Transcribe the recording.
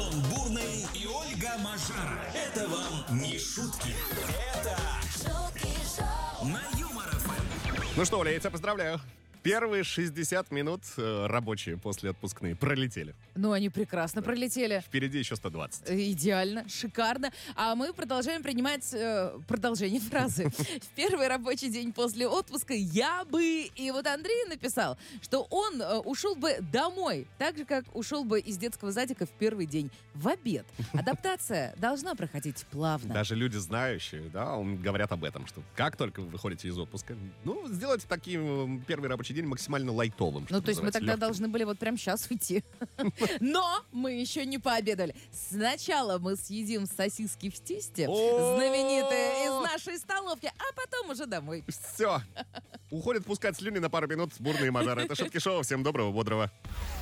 Антон Бурный и Ольга Мажара. Это вам не шутки. Это шутки шоу на Юмор ФМ. Ну что, Оля, я тебя поздравляю. Первые 60 минут рабочие после отпускные пролетели. Ну, они прекрасно пролетели. Впереди еще 120. Идеально, шикарно. А мы продолжаем принимать продолжение фразы. В первый рабочий день после отпуска я бы... И вот Андрей написал, что он ушел бы домой, так же, как ушел бы из детского садика в первый день, в обед. Адаптация должна проходить плавно. Даже люди знающие, да, говорят об этом, что как только вы выходите из отпуска, ну, сделайте таким первый рабочий день максимально лайтовым. Ну, то есть мы тогда легким. должны были вот прямо сейчас уйти. Но мы еще не пообедали. Сначала мы съедим сосиски в тесте, знаменитые из нашей столовки, а потом уже домой. Все. Уходит пускать слюни на пару минут Бурные и Мажара. Это шутки шоу. Всем доброго, бодрого.